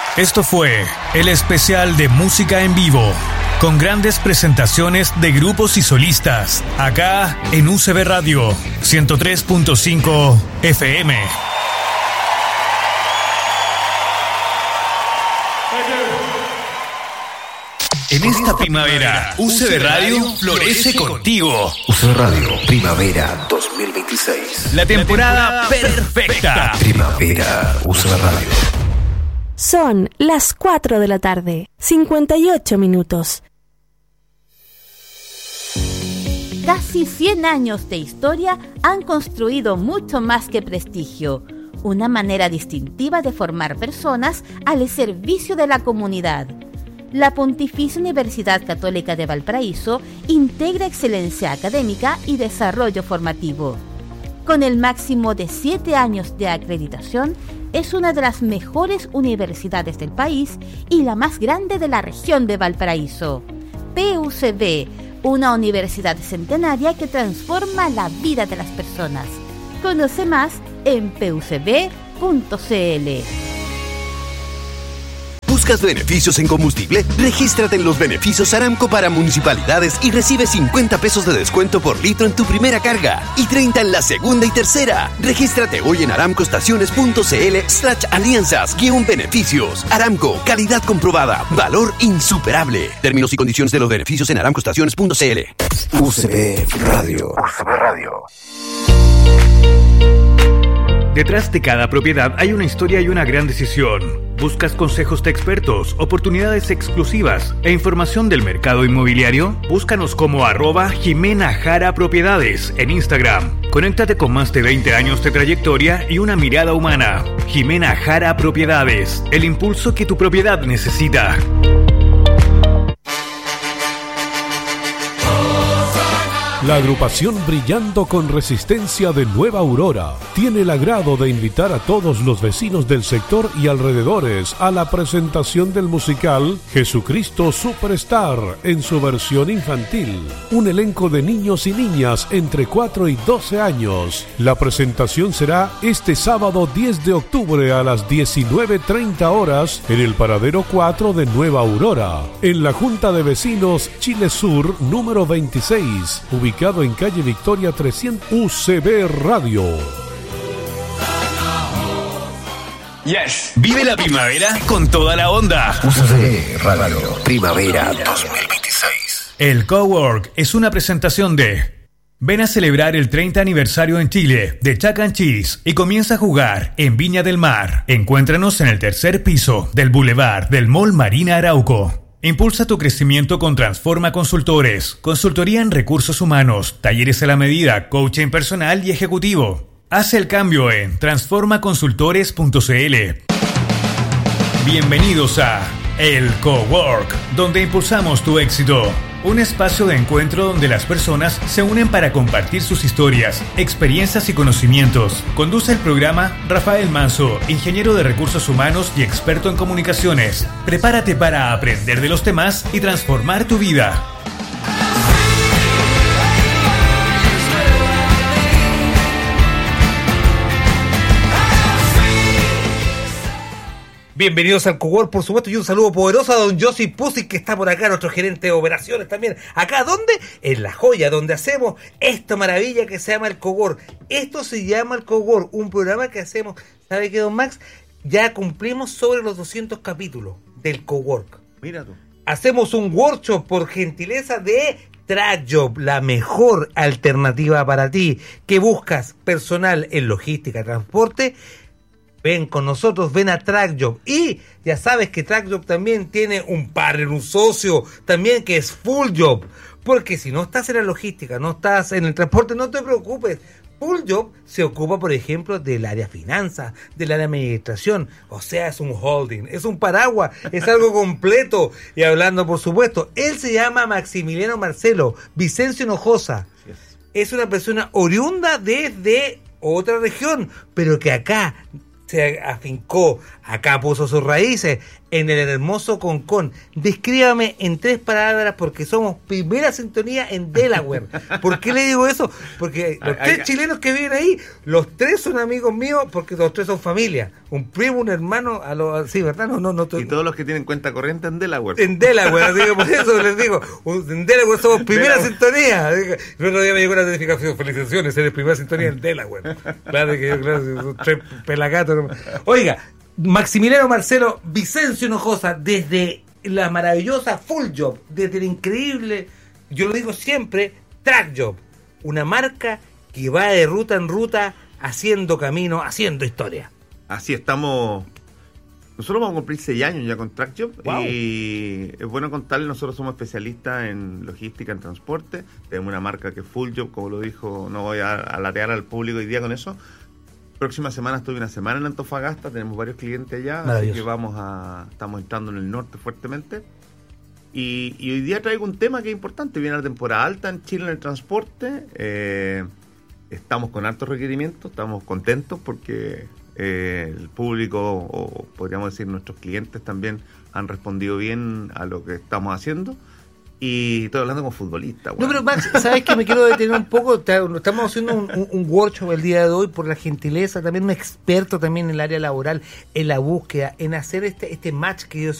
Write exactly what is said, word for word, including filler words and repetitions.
Esto fue el especial de música en vivo, con grandes presentaciones de grupos y solistas, acá en U C B Radio ciento tres punto cinco F M. En esta primavera, U C B Radio florece contigo. U C B Radio, Primavera dos mil veintiséis. La temporada perfecta. Primavera, U C B Radio. Son las cuatro de la tarde, cincuenta y ocho minutos. Casi cien años de historia han construido mucho más que prestigio, una manera distintiva de formar personas al servicio de la comunidad. La Pontificia Universidad Católica de Valparaíso integra excelencia académica y desarrollo formativo. Con el máximo de siete años de acreditación, es una de las mejores universidades del país y la más grande de la región de Valparaíso. P U C B, una universidad centenaria que transforma la vida de las personas. Conoce más en p u c b punto c l. ¿Buscas beneficios en combustible? Regístrate en los beneficios Aramco para municipalidades y recibe cincuenta pesos de descuento por litro en tu primera carga y treinta en la segunda y tercera. Regístrate hoy en aramcoestaciones.cl slash alianzas guión beneficios. Aramco, calidad comprobada, valor insuperable. Términos y condiciones de los beneficios en aramcoestaciones.cl. U C B Radio. U C B Radio. Detrás de cada propiedad hay una historia y una gran decisión. ¿Buscas consejos de expertos, oportunidades exclusivas e información del mercado inmobiliario? Búscanos como arroba Jimena Jara Propiedades en Instagram. Conéctate con más de veinte años de trayectoria y una mirada humana. Jimena Jara Propiedades, el impulso que tu propiedad necesita. La agrupación Brillando con Resistencia de Nueva Aurora tiene el agrado de invitar a todos los vecinos del sector y alrededores a la presentación del musical Jesucristo Superstar en su versión infantil. Un elenco de niños y niñas entre cuatro y doce años. La presentación será este sábado diez de octubre a las diecinueve treinta horas en el paradero cuatro de Nueva Aurora, en la Junta de Vecinos Chile Sur número veintiséis, ubicado ubicado en calle Victoria trescientos. U C B Radio. Yes. Vive la primavera con toda la onda. U C B Radio, Primavera dos mil veintiséis. El Cowork es una presentación de... Ven a celebrar el treinta aniversario en Chile de Chuck and Cheese y comienza a jugar en Viña del Mar. Encuéntranos en el tercer piso del Boulevard del Mall Marina Arauco. Impulsa tu crecimiento con Transforma Consultores, consultoría en recursos humanos, talleres a la medida, coaching personal y ejecutivo. Haz el cambio en transforma consultores punto c l. Bienvenidos a El Cowork, donde impulsamos tu éxito. Un espacio de encuentro donde las personas se unen para compartir sus historias, experiencias y conocimientos. Conduce el programa Rafael Manso, ingeniero de recursos humanos y experto en comunicaciones. Prepárate para aprender de los demás y transformar tu vida. Bienvenidos al Cowork, por supuesto, y un saludo poderoso a don Josi Pusic, que está por acá, nuestro gerente de operaciones también. ¿Acá dónde? En La Joya, donde hacemos esta maravilla que se llama el Cowork. Esto se llama el Cowork, un programa que hacemos, ¿sabe qué, don Max? Ya cumplimos sobre los doscientos capítulos del Cowork. Mira tú. Hacemos un workshop por gentileza de TrackJob, la mejor alternativa para ti, que buscas personal en logística, transporte. Ven con nosotros, ven a TrackJob. Y ya sabes que TrackJob también tiene un partner, un socio también que es FullJob. Porque si no estás en la logística, no estás en el transporte, no te preocupes. FullJob se ocupa, por ejemplo, del área finanzas, del área administración. O sea, es un holding, es un paraguas, es algo completo. Y hablando, por supuesto, él se llama Maximiliano Marcelo Vicencio Hinojosa. Es una persona oriunda desde otra región, pero que acá se afincó, acá puso sus raíces. en el hermoso Concón. Descríbame en tres palabras, porque somos primera sintonía en Delaware. ¿Por qué le digo eso? Porque los tres Ay, chilenos que viven ahí, los tres son amigos míos, porque los tres son familia. Un primo, un hermano, a los, sí, ¿verdad? No, no, no. Y todos los que tienen cuenta corriente en Delaware. En Delaware, así que por eso les digo, en Delaware somos primera Delaware. sintonía. El otro día me llegó una notificación, felicitaciones, eres primera sintonía en Delaware. Claro que yo, claro, son tres pelagatos. Oiga, Maximiliano Marcelo Vicencio Hinojosa, desde la maravillosa Full Job, desde el increíble, yo lo digo siempre, Track Job, una marca que va de ruta en ruta, haciendo camino, haciendo historia. Así estamos. Nosotros vamos a cumplir seis años ya con Track Job. Wow. Y es bueno contarles, nosotros somos especialistas en logística, en transporte. Tenemos una marca que es Full Job, como lo dijo, no voy a alatear al público hoy día con eso. Próxima semana estoy una semana en Antofagasta, tenemos varios clientes allá, así que vamos a, estamos entrando en el norte fuertemente. Y, y hoy día traigo un tema que es importante, viene la temporada alta en Chile en el transporte, eh, estamos con altos requerimientos, estamos contentos porque eh, el público, o podríamos decir nuestros clientes también han respondido bien a lo que estamos haciendo. Y estoy hablando como futbolista. Bueno. No, pero Max, ¿sabes que me quiero detener un poco? Estamos haciendo un, un, un workshop el día de hoy por la gentileza, también un experto también en el área laboral, en la búsqueda, en hacer este este match que yo